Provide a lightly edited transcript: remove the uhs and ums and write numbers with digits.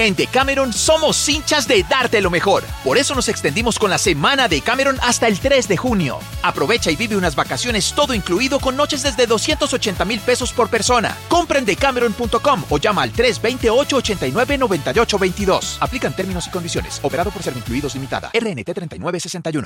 En Decameron somos hinchas de darte lo mejor. Por eso nos extendimos con la semana Decameron hasta el 3 de junio. Aprovecha y vive unas vacaciones todo incluido con noches desde 280,000 pesos por persona. Compra en decameron.com o llama al 320-889-9822. Aplican términos y condiciones. Operado por Servincluidos Limitada. RNT 3961.